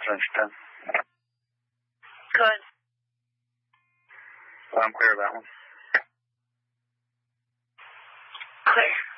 residential 10. Good. I'm clear of that one. Clear.